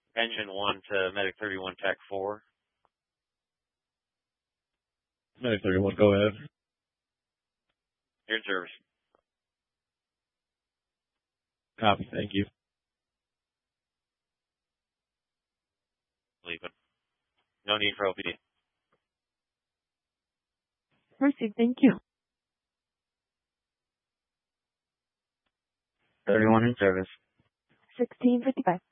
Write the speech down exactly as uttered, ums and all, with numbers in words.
Engine one to Medic thirty-one, Tech four. Medic thirty-one, go ahead. You're in service. Copy, thank you. Leaving. No need for O P D. Proceed, thank you. thirty-one in service. sixteen fifty-five.